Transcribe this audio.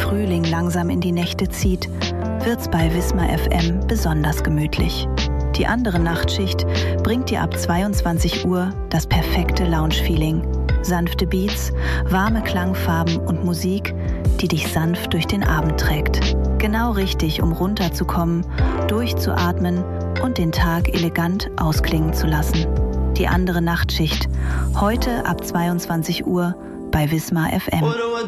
Frühling langsam in die Nächte zieht, wird's bei Wismar FM besonders gemütlich. Die andere Nachtschicht bringt dir ab 22 Uhr das perfekte Lounge-Feeling. Sanfte Beats, warme Klangfarben und Musik, die dich sanft durch den Abend trägt. Genau richtig, um runterzukommen, durchzuatmen und den Tag elegant ausklingen zu lassen. Die andere Nachtschicht, heute ab 22 Uhr bei Wismar FM.